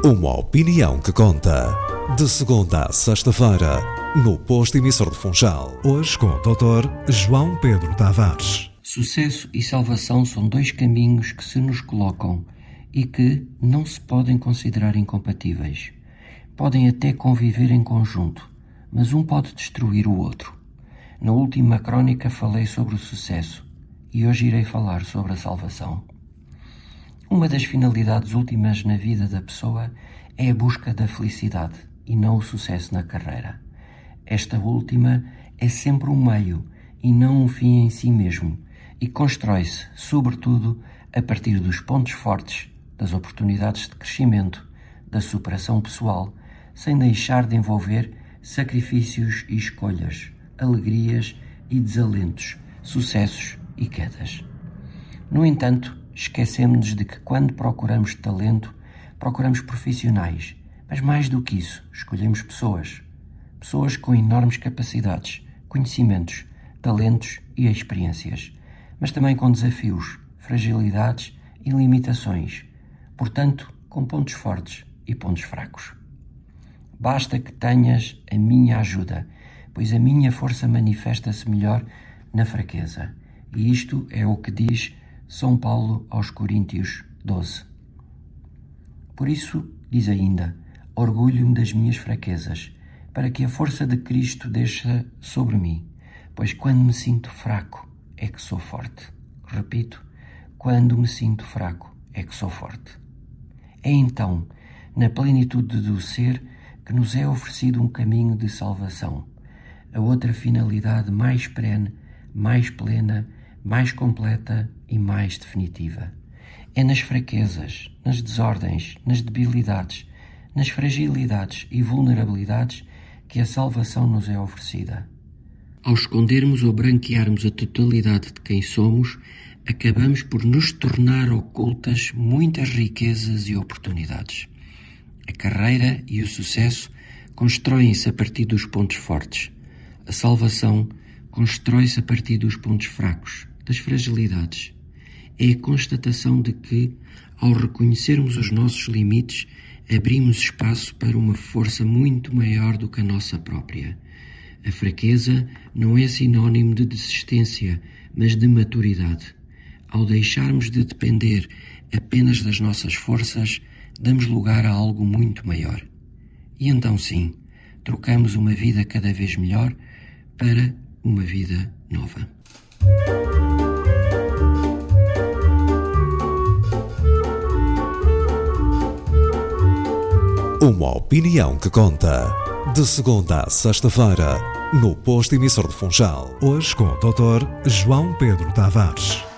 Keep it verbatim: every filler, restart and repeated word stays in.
Uma opinião que conta. De segunda a sexta-feira, no Posto Emissor de Funchal. Hoje com o doutor João Pedro Tavares. Sucesso e salvação são dois caminhos que se nos colocam e que não se podem considerar incompatíveis. Podem até conviver em conjunto, mas um pode destruir o outro. Na última crónica falei sobre o sucesso e hoje irei falar sobre a salvação. Uma das finalidades últimas na vida da pessoa é a busca da felicidade e não o sucesso na carreira. Esta última é sempre um meio e não um fim em si mesmo e constrói-se, sobretudo, a partir dos pontos fortes, das oportunidades de crescimento, da superação pessoal, sem deixar de envolver sacrifícios e escolhas, alegrias e desalentos, sucessos e quedas. No entanto, esquecemos-nos de que quando procuramos talento, procuramos profissionais, mas mais do que isso, escolhemos pessoas. Pessoas com enormes capacidades, conhecimentos, talentos e experiências, mas também com desafios, fragilidades e limitações, portanto, com pontos fortes e pontos fracos. Basta que tenhas a minha ajuda, pois a minha força manifesta-se melhor na fraqueza. E isto é o que diz São Paulo aos Coríntios doze. Por isso, diz ainda, orgulho-me das minhas fraquezas, para que a força de Cristo desça sobre mim, pois quando me sinto fraco é que sou forte. Repito, quando me sinto fraco é que sou forte. É então, na plenitude do ser, que nos é oferecido um caminho de salvação, a outra finalidade mais perene, mais plena, mais completa e mais definitiva. É nas fraquezas, nas desordens, nas debilidades, nas fragilidades e vulnerabilidades que a salvação nos é oferecida. Ao escondermos ou branquearmos a totalidade de quem somos, acabamos por nos tornar ocultas muitas riquezas e oportunidades. A carreira e o sucesso constroem-se a partir dos pontos fortes. A salvação constrói-se a partir dos pontos fracos, das fragilidades. É a constatação de que, ao reconhecermos os nossos limites, abrimos espaço para uma força muito maior do que a nossa própria. A fraqueza não é sinónimo de desistência, mas de maturidade. Ao deixarmos de depender apenas das nossas forças, damos lugar a algo muito maior. E então sim, trocamos uma vida cada vez melhor para uma vida nova. Uma opinião que conta. De segunda a sexta-feira, no Posto Emissor de Funchal. Hoje com o doutor João Pedro Tavares.